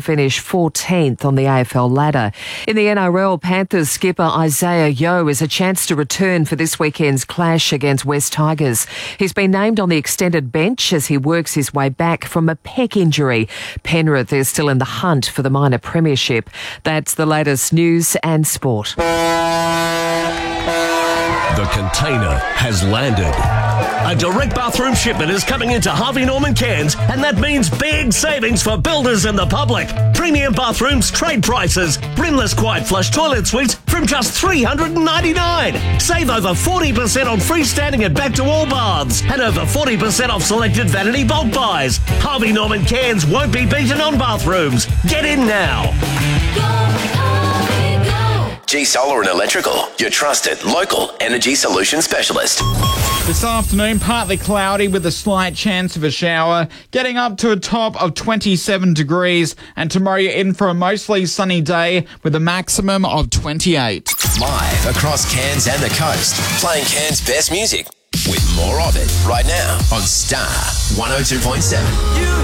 finish 14th on the AFL ladder. In the NRL, Panthers skipper Isaiah Yeo is a chance to return for this weekend's clash against West Tigers. He's been named on the extended bench as he works his way back from a pec injury. Penrith is still in the hunt for the minor premiership. That's the latest news and sport. The container has landed. A direct bathroom shipment is coming into Harvey Norman Cairns, and that means big savings for builders and the public. Premium bathrooms, trade prices, brimless quiet flush toilet suites from just $399. Save over 40% on freestanding and back-to-wall baths, and over 40% off selected vanity bulk buys. Harvey Norman Cairns won't be beaten on bathrooms. Get in now. G Solar and Electrical, your trusted local energy solution specialist. This afternoon, partly cloudy with a slight chance of a shower, getting up to a top of 27 degrees, and tomorrow you're in for a mostly sunny day with a maximum of 28. Live across Cairns and the coast, playing Cairns' best music with more of it right now on Star 102.7.